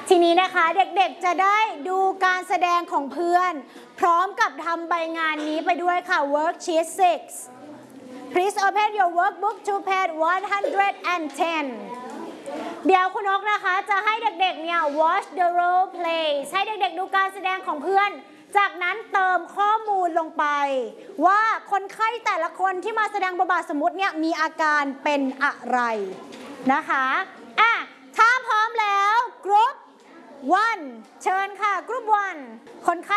ทีนี้นะคะเด็กๆจะได้ดูการแสดงของเพื่อนพร้อมกับทำใบงานนี้ไปด้วยค่ะ worksheet 6 Please open your workbook to page 110 เดี๋ยวคุณนกนะคะจะให้เด็กๆเนี่ย watch the role play ให้เด็กๆดูการแสดงของเพื่อนจากนั้นเติมข้อมูลลงไปว่าคนไข้แต่ละคนที่มาแสดงบทบาทสมมุติเนี่ยมีอาการเป็นอะไรนะคะถ้าพร้อมแล้วกรุ๊ป1เชิญค่ะกรุ๊ป1คนไข้